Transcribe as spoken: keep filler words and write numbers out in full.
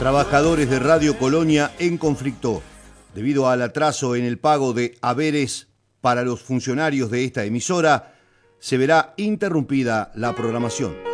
Trabajadores de Radio Colonia en conflicto. Debido al atraso en el pago de haberes para los funcionarios de esta emisora, se verá interrumpida la programación.